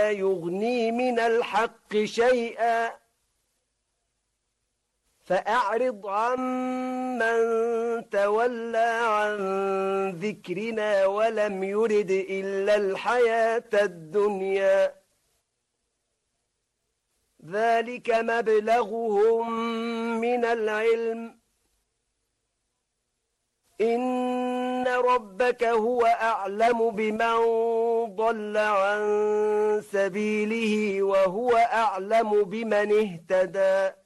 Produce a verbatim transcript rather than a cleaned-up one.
يغني من الحق شيئا فأعرض عمن تولى عن ذكرنا ولم يرد إلا الحياة الدنيا ذلك مبلغهم من العلم إن ربك هو أعلم بمن ضل عن سبيله وهو أعلم بمن اهتدى